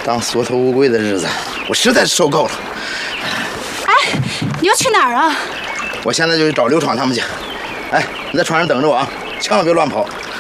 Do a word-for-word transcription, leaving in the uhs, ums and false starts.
当缩头乌龟的日子，我实在是受够了。 哎，你要去哪儿啊？ 我现在就去找刘闯他们去。哎，你在船上等着我啊，千万别乱跑。